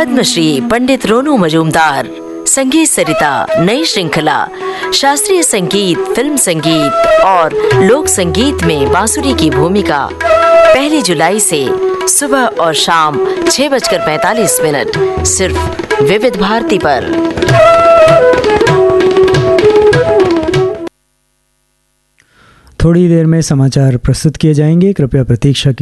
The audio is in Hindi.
पद्मश्री पंडित रोनू मजूमदार। संगीत सरिता नई श्रृंखला, शास्त्रीय संगीत, फिल्म संगीत और लोक संगीत में बांसुरी की भूमिका 1 जुलाई से सुबह और शाम 6:45 सिर्फ विविध भारती पर। थोड़ी देर में समाचार प्रस्तुत किए जाएंगे, कृपया प्रतीक्षा